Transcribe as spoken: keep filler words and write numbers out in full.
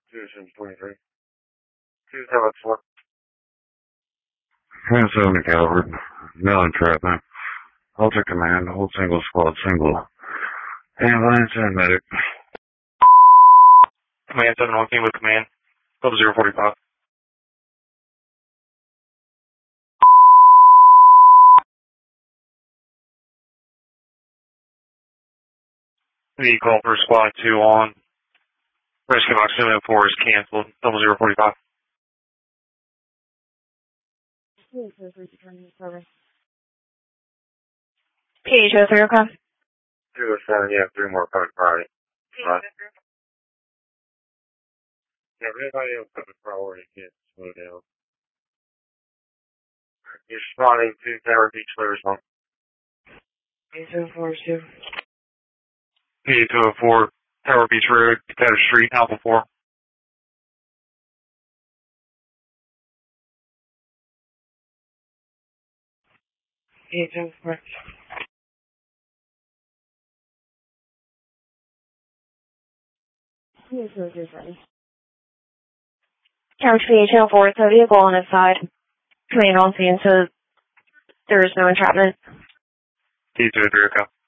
two seven twenty-three. two seven four. seven Calvert. No entrapment. Ultra Command. Hold single squad single. Ambulance and medic. Command seven one with command. Double zero forty five. The call for squad two on. Rescue box seven oh four is canceled. Double zero forty five. P H O three, okay. two oh seven, yeah, three more code Friday. Right. Yeah, everybody else has a priority kit. Slow down. You're spotting two Tower Beach Clears on. P H O four two. P A two oh four, Tower Beach Road, Dakota Street, Alpha four. P H O four. P H O three seven. Couch P H O four, it's a vehicle on its side. Command on scene, so there is no entrapment. P A two oh three, okay.